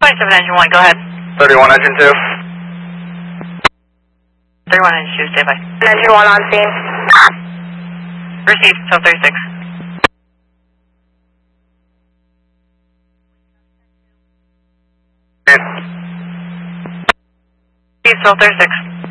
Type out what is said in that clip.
27 engine 1, go ahead. 31 engine 2. 31 engine 2, stay by. Engine 1 on scene. Received, 1236. Received, 1236.